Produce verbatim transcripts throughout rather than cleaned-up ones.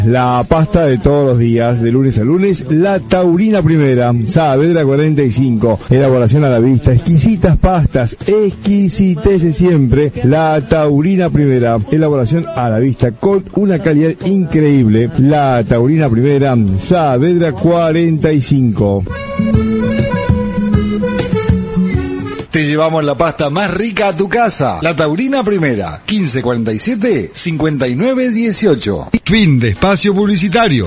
La pasta de todos los días, de lunes a lunes, la Taurina Primera, Saavedra cuarenta y cinco, elaboración a la vista, exquisitas pastas, exquisitece siempre, la Taurina Primera, elaboración a la vista con una calidad increíble, la Taurina Primera, Saavedra cuarenta y cinco. Te llevamos la pasta más rica a tu casa. La Taurina Primera, quince cuarenta y siete, cincuenta y nueve dieciocho. Fin de espacio publicitario.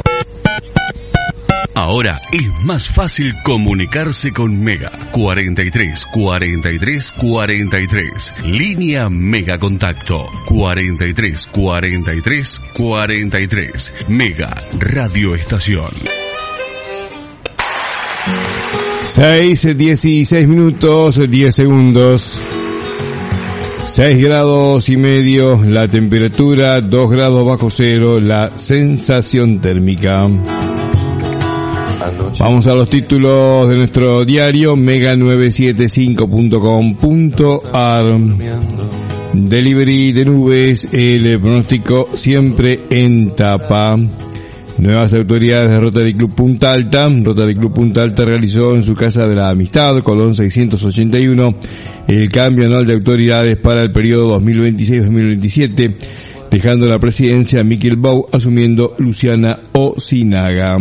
Ahora es más fácil comunicarse con Mega. cuarenta y tres, cuarenta y tres, cuarenta y tres. Línea Mega Contacto. cuarenta y tres, cuarenta y tres, cuarenta y tres. Mega Radio Estación. seis, dieciséis minutos, diez segundos. seis grados y medio la temperatura, dos grados bajo cero la sensación térmica. Vamos a los títulos de nuestro diario mega novecientos setenta y cinco punto com punto a r. Delivery de nubes, el pronóstico siempre en tapa. Nuevas autoridades de Rotary Club Punta Alta. Rotary Club Punta Alta realizó en su Casa de la Amistad, Colón seiscientos ochenta y uno, el cambio anual de autoridades para el periodo dos mil veintiséis dos mil veintisiete, dejando la presidencia a Miquel Bou, asumiendo Luciana Ocinaga.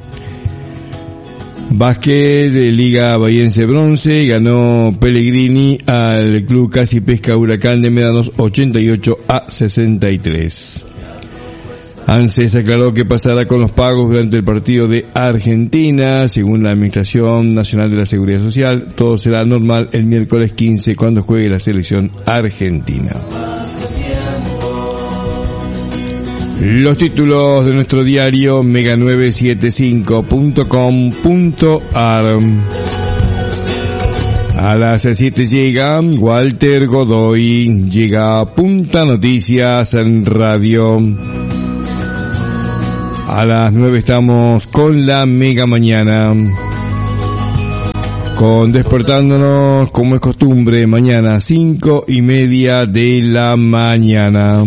Básquet de Liga Bahiense Bronce, ganó Pellegrini al Club Casi Pesca Huracán de Médanos ochenta y ocho a sesenta y tres. ANSES aclaró que pasará con los pagos durante el partido de Argentina. Según la Administración Nacional de la Seguridad Social, todo será normal el miércoles quince cuando juegue la selección argentina. Los títulos de nuestro diario mega novecientos setenta y cinco punto com punto a r. A las siete llega Walter Godoy, llega Punta Noticias en Radio. A las nueve estamos con la Mega Mañana, con Despertándonos como es costumbre, mañana cinco y media de la mañana.